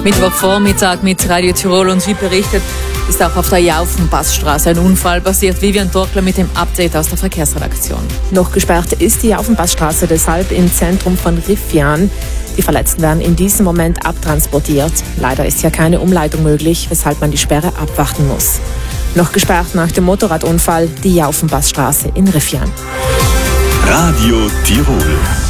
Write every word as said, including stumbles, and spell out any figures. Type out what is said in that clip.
Mittwochvormittag mit Radio Tirol und wie berichtet, ist auch auf der Jaufenpassstraße ein Unfall passiert. Vivian Torkler mit dem Update aus der Verkehrsredaktion. Noch gesperrt ist die Jaufenpassstraße deshalb im Zentrum von Riffian. Die Verletzten werden in diesem Moment abtransportiert. Leider ist hier keine Umleitung möglich, weshalb man die Sperre abwarten muss. Noch gesperrt nach dem Motorradunfall die Jaufenpassstraße in Riffian. Radio Tirol.